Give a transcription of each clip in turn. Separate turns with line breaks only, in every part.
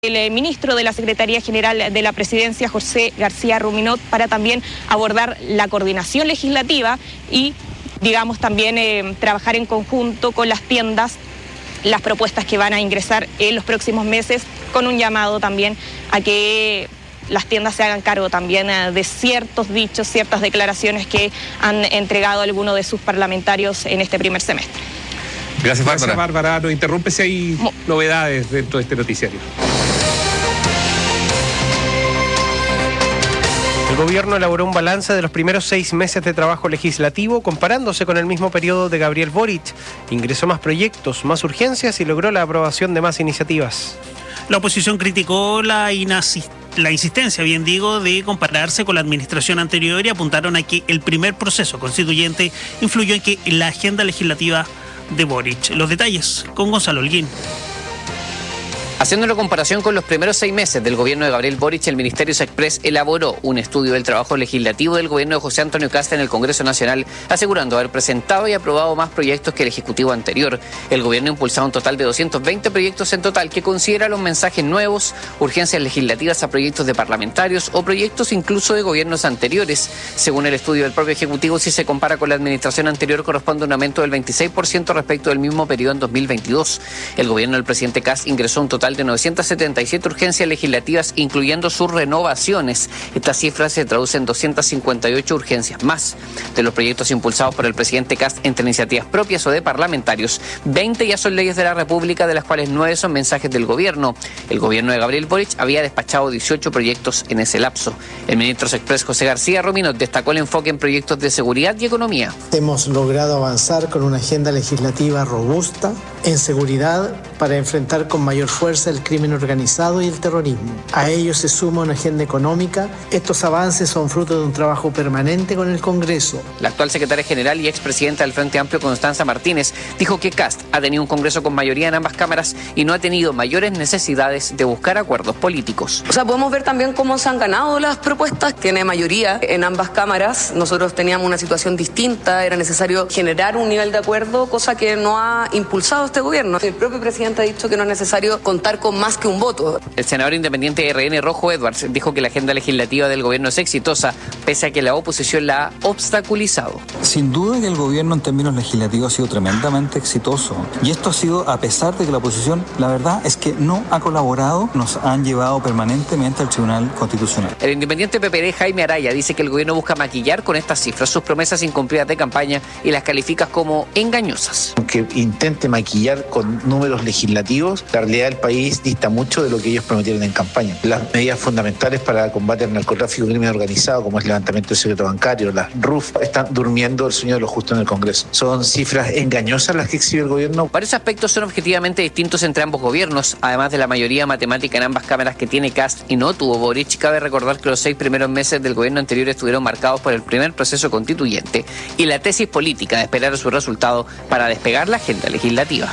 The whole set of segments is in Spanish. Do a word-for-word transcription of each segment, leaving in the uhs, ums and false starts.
el ministro de la Secretaría General de la Presidencia, José García Ruminot, para también abordar la coordinación legislativa y, digamos, también eh, trabajar en conjunto con las tiendas las propuestas que van a ingresar en los próximos meses, con un llamado también a que las tiendas se hagan cargo también de ciertos dichos, ciertas declaraciones que han entregado algunos de sus parlamentarios en este primer semestre.
Gracias, Bárbara.
Gracias, Bárbara. Nos interrumpe si hay Mo novedades dentro de este noticiario.
El gobierno elaboró un balance de los primeros seis meses de trabajo legislativo comparándose con el mismo periodo de Gabriel Boric. Ingresó más proyectos, más urgencias y logró la aprobación de más iniciativas.
La oposición criticó la, la insistencia, bien digo, de compararse con la administración anterior y apuntaron a que el primer proceso constituyente influyó en que la agenda legislativa de Boric. Los detalles con Gonzalo Holguín.
Haciendo una comparación con los primeros seis meses del gobierno de Gabriel Boric, el Ministerio Express elaboró un estudio del trabajo legislativo del gobierno de José Antonio Kast en el Congreso Nacional, asegurando haber presentado y aprobado más proyectos que el Ejecutivo anterior. El gobierno ha impulsado un total de doscientos veinte proyectos en total, que considera los mensajes nuevos, urgencias legislativas a proyectos de parlamentarios o proyectos incluso de gobiernos anteriores. Según el estudio del propio Ejecutivo, si se compara con la administración anterior, corresponde a un aumento del veintiséis por ciento respecto del mismo periodo en dos mil veintidós. El gobierno del presidente Kast ingresó un total de novecientas setenta y siete urgencias legislativas, incluyendo sus renovaciones. Esta cifra se traduce en doscientas cincuenta y ocho urgencias más. De los proyectos impulsados por el presidente Kast entre iniciativas propias o de parlamentarios, veinte ya son leyes de la República, de las cuales nueve son mensajes del gobierno. El gobierno de Gabriel Boric había despachado dieciocho proyectos en ese lapso. El ministro Express José García Ruminot destacó el enfoque en proyectos de seguridad y economía.
Hemos logrado avanzar con una agenda legislativa robusta en seguridad para enfrentar con mayor fuerza el crimen organizado y el terrorismo. A ello se suma una agenda económica. Estos avances son fruto de un trabajo permanente con el Congreso.
La actual secretaria general y expresidenta del Frente Amplio, Constanza Martínez, dijo que Kast ha tenido un Congreso con mayoría en ambas cámaras y no ha tenido mayores necesidades de buscar acuerdos políticos.
O sea, podemos ver también cómo se han ganado las propuestas. Tiene mayoría en ambas cámaras. Nosotros teníamos una situación distinta. Era necesario generar un nivel de acuerdo, cosa que no ha impulsado este gobierno. El propio presidente ha dicho que no es necesario contar con más que un voto.
El senador independiente de R N, Rojo Edwards, dijo que la agenda legislativa del gobierno es exitosa, pese a que la oposición la ha obstaculizado.
Sin duda que el gobierno en términos legislativos ha sido tremendamente exitoso. Y esto ha sido a pesar de que la oposición, la verdad es que no ha colaborado, nos han llevado permanentemente al Tribunal Constitucional.
El independiente P P D, Jaime Araya, dice que el gobierno busca maquillar con estas cifras sus promesas incumplidas de campaña y las califica como engañosas.
Aunque intente maquillar con números legislativos, la realidad del país dista mucho de lo que ellos prometieron en campaña. Las medidas fundamentales para combatir el narcotráfico y el crimen organizado, como es el levantamiento del secreto bancario, las R U F, están durmiendo el sueño de lo justo en el Congreso. Son cifras engañosas las que exhibe el gobierno.
Varios aspectos son objetivamente distintos entre ambos gobiernos, además de la mayoría matemática en ambas cámaras que tiene Kast y no tuvo Boric. Cabe recordar que los seis primeros meses del gobierno anterior estuvieron marcados por el primer proceso constituyente y la tesis política de esperar su resultado para despegar la agenda legislativa.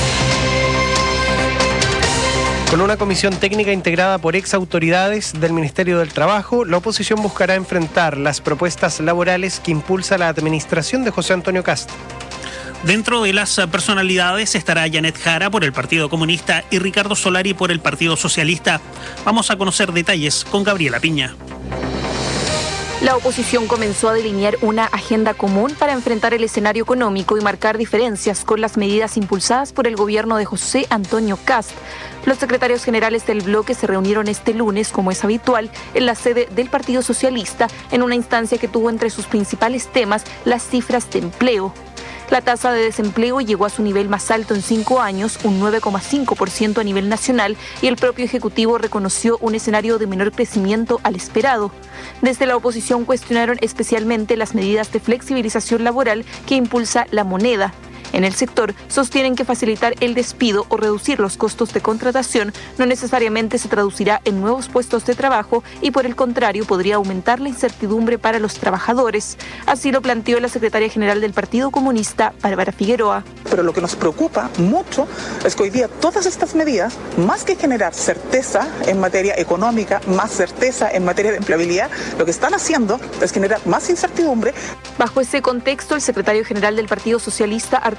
Con una comisión técnica integrada por ex autoridades del Ministerio del Trabajo, la oposición buscará enfrentar las propuestas laborales que impulsa la administración de José Antonio Kast.
Dentro de las personalidades estará Janet Jara por el Partido Comunista y Ricardo Solari por el Partido Socialista. Vamos a conocer detalles con Gabriela Piña.
La oposición comenzó a delinear una agenda común para enfrentar el escenario económico y marcar diferencias con las medidas impulsadas por el gobierno de José Antonio Kast. Los secretarios generales del bloque se reunieron este lunes, como es habitual, en la sede del Partido Socialista, en una instancia que tuvo entre sus principales temas las cifras de empleo. La tasa de desempleo llegó a su nivel más alto en cinco años, un nueve coma cinco por ciento a nivel nacional, y el propio Ejecutivo reconoció un escenario de menor crecimiento al esperado. Desde la oposición cuestionaron especialmente las medidas de flexibilización laboral que impulsa la moneda. En el sector sostienen que facilitar el despido o reducir los costos de contratación no necesariamente se traducirá en nuevos puestos de trabajo y por el contrario podría aumentar la incertidumbre para los trabajadores. Así lo planteó la secretaria general del Partido Comunista, Bárbara Figueroa.
Pero lo que nos preocupa mucho es que hoy día todas estas medidas, más que generar certeza en materia económica, más certeza en materia de empleabilidad, lo que están haciendo es generar más incertidumbre.
Bajo ese contexto, el secretario general del Partido Socialista, Arturo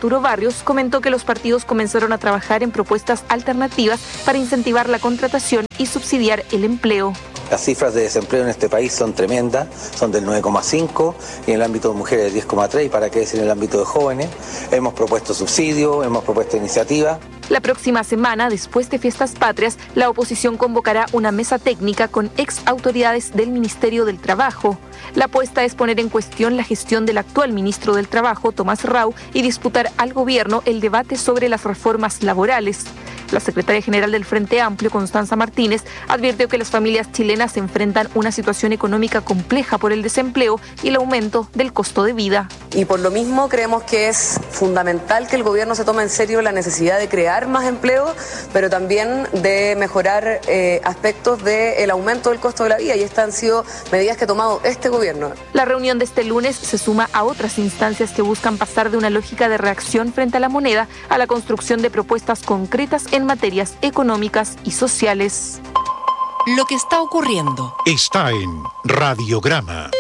Arturo Barrios, comentó que los partidos comenzaron a trabajar en propuestas alternativas para incentivar la contratación y subsidiar el empleo.
Las cifras de desempleo en este país son tremendas, son del nueve coma cinco y en el ámbito de mujeres del diez coma tres y para qué decir en el ámbito de jóvenes. Hemos propuesto subsidios, hemos propuesto iniciativas.
La próxima semana, después de Fiestas Patrias, la oposición convocará una mesa técnica con ex autoridades del Ministerio del Trabajo. La apuesta es poner en cuestión la gestión del actual ministro del Trabajo, Tomás Rau, y disputar al gobierno el debate sobre las reformas laborales. La secretaria general del Frente Amplio, Constanza Martínez, advirtió que las familias chilenas enfrentan una situación económica compleja por el desempleo y el aumento del costo de vida.
Y por lo mismo creemos que es fundamental que el gobierno se tome en serio la necesidad de crear más empleo, pero también de mejorar eh, aspectos del aumento del costo de la vida, y estas han sido medidas que ha tomado este gobierno.
La reunión de este lunes se suma a otras instancias que buscan pasar de una lógica de reacción frente a la moneda a la construcción de propuestas concretas en materias económicas y sociales.
Lo que está ocurriendo
está en Radiograma.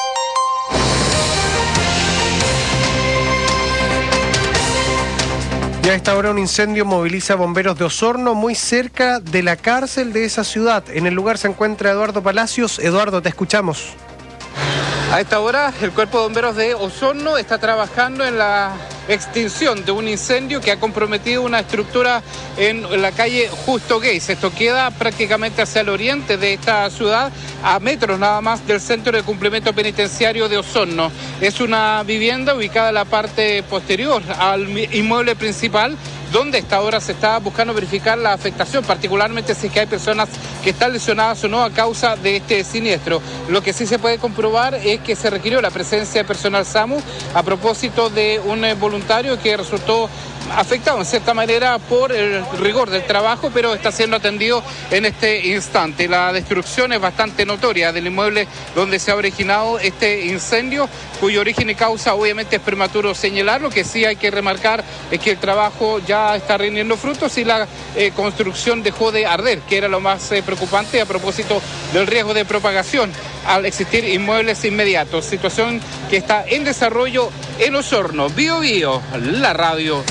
Y a esta hora un incendio moviliza bomberos de Osorno muy cerca de la cárcel de esa ciudad. En el lugar se encuentra Eduardo Palacios. Eduardo, te escuchamos.
A esta hora el Cuerpo de Bomberos de Osorno está trabajando en la extinción de un incendio que ha comprometido una estructura en la calle Justo Geis. Esto queda prácticamente hacia el oriente de esta ciudad, a metros nada más del Centro de Cumplimiento Penitenciario de Osorno. Es una vivienda ubicada en la parte posterior al inmueble principal, donde a esta hora se está buscando verificar la afectación, particularmente si es que hay personas que están lesionadas o no a causa de este siniestro. Lo que sí se puede comprobar es que se requirió la presencia de personal SAMU a propósito de un voluntario que resultó afectado en cierta manera por el rigor del trabajo, pero está siendo atendido en este instante. La destrucción es bastante notoria del inmueble donde se ha originado este incendio, cuyo origen y causa obviamente es prematuro señalar. Lo que sí hay que remarcar es que el trabajo ya está rindiendo frutos y la eh, construcción dejó de arder, que era lo más eh, preocupante a propósito del riesgo de propagación al existir inmuebles inmediatos. Situación que está en desarrollo en Osorno. Bio Bio, la radio.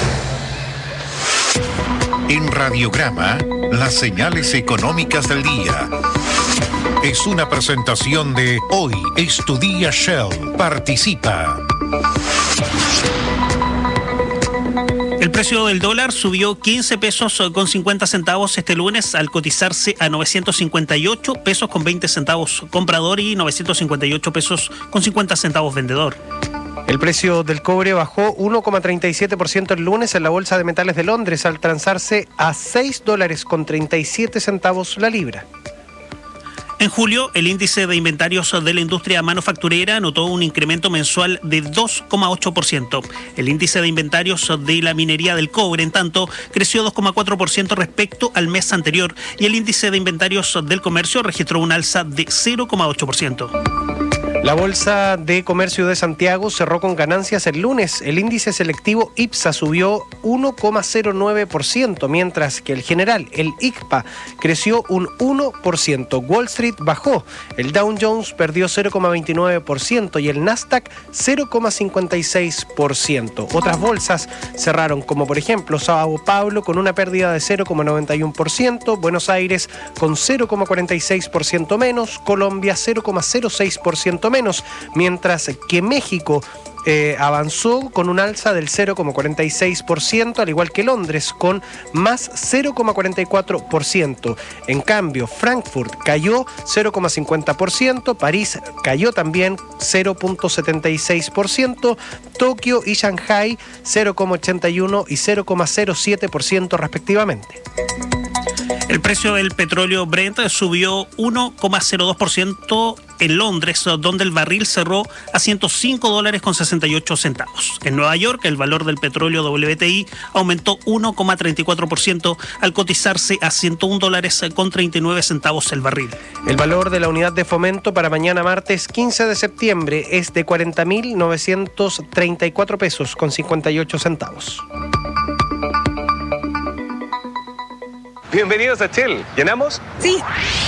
En Radiograma, las señales económicas del día. Es una presentación de Hoy es tu día Shell. Participa.
El precio del dólar subió quince pesos con cincuenta centavos este lunes al cotizarse a novecientos cincuenta y ocho pesos con veinte centavos comprador y novecientos cincuenta y ocho pesos con cincuenta centavos vendedor.
El precio del cobre bajó uno coma treinta y siete por ciento el lunes en la Bolsa de Metales de Londres al transarse a seis dólares con treinta y siete centavos la libra.
En julio, el índice de inventarios de la industria manufacturera anotó un incremento mensual de dos coma ocho por ciento. El índice de inventarios de la minería del cobre, en tanto, creció dos coma cuatro por ciento respecto al mes anterior y el índice de inventarios del comercio registró un alza de cero coma ocho por ciento.
La Bolsa de Comercio de Santiago cerró con ganancias el lunes. El índice selectivo IPSA subió uno coma cero nueve por ciento, mientras que el general, el I C P A, creció un uno por ciento. Wall Street bajó. El Dow Jones perdió cero coma veintinueve por ciento y el Nasdaq cero coma cincuenta y seis por ciento. Otras bolsas cerraron, como por ejemplo Sao Paulo con una pérdida de cero coma noventa y uno por ciento, Buenos Aires con cero coma cuarenta y seis por ciento menos, Colombia cero coma cero seis por ciento menos, mientras que México eh, avanzó con un alza del cero coma cuarenta y seis por ciento, al igual que Londres con más cero coma cuarenta y cuatro por ciento. En cambio, Frankfurt cayó cero coma cincuenta por ciento, París cayó también cero coma setenta y seis por ciento, Tokio y Shanghai cero coma ochenta y uno y cero coma cero siete por ciento respectivamente.
El precio del petróleo Brent subió uno coma cero dos por ciento en Londres, donde el barril cerró a ciento cinco dólares con sesenta y ocho centavos. En Nueva York, el valor del petróleo W T I aumentó uno coma treinta y cuatro por ciento al cotizarse a ciento un dólares con treinta y nueve centavos el barril.
El valor de la unidad de fomento para mañana martes quince de septiembre es de cuarenta mil novecientos treinta y cuatro pesos con cincuenta y ocho centavos.
Bienvenidos a Shell. ¿Llenamos?
Sí.